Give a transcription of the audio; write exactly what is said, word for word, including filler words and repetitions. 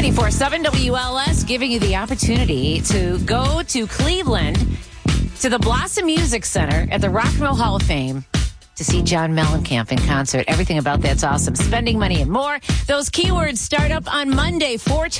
ninety-four point seven W L S giving you the opportunity to go to Cleveland to the Blossom Music Center at the Rock and Roll Hall of Fame to see John Mellencamp in concert. Everything about that's awesome. Spending money and more. Those keywords start up on Monday, four